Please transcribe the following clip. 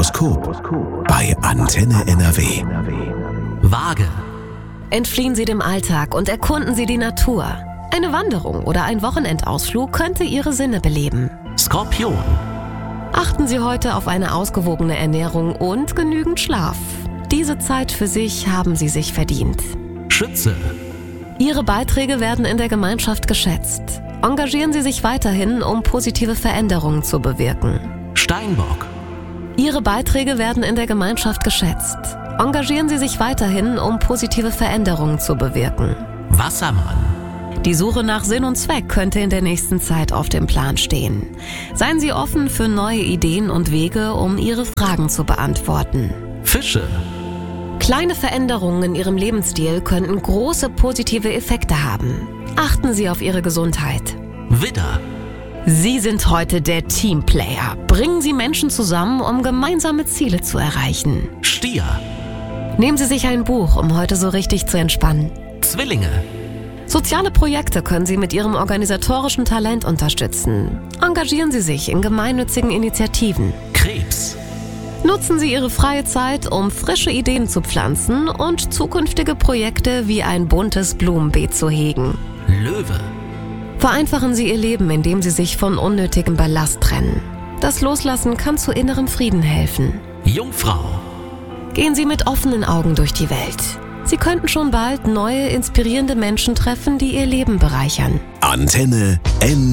Horoskop bei Antenne NRW. Waage. Entfliehen Sie dem Alltag und erkunden Sie die Natur. Eine Wanderung oder ein Wochenendausflug könnte Ihre Sinne beleben. Skorpion. Achten Sie heute auf eine ausgewogene Ernährung und genügend Schlaf. Diese Zeit für sich haben Sie sich verdient. Schütze. Ihre Beiträge werden in der Gemeinschaft geschätzt. Engagieren Sie sich weiterhin, um positive Veränderungen zu bewirken. Steinbock. Ihre Beiträge werden in der Gemeinschaft geschätzt. Engagieren Sie sich weiterhin, um positive Veränderungen zu bewirken. Wassermann. Die Suche nach Sinn und Zweck könnte in der nächsten Zeit auf dem Plan stehen. Seien Sie offen für neue Ideen und Wege, um Ihre Fragen zu beantworten. Fische. Kleine Veränderungen in Ihrem Lebensstil könnten große positive Effekte haben. Achten Sie auf Ihre Gesundheit. Widder. Sie sind heute der Teamplayer. Bringen Sie Menschen zusammen, um gemeinsame Ziele zu erreichen. Stier. Nehmen Sie sich ein Buch, um heute so richtig zu entspannen. Zwillinge. Soziale Projekte können Sie mit Ihrem organisatorischen Talent unterstützen. Engagieren Sie sich in gemeinnützigen Initiativen. Krebs. Nutzen Sie Ihre freie Zeit, um frische Ideen zu pflanzen und zukünftige Projekte wie ein buntes Blumenbeet zu hegen. Löwe. Vereinfachen Sie Ihr Leben, indem Sie sich von unnötigem Ballast trennen. Das Loslassen kann zu innerem Frieden helfen. Jungfrau. Gehen Sie mit offenen Augen durch die Welt. Sie könnten schon bald neue, inspirierende Menschen treffen, die Ihr Leben bereichern. Antenne NRW.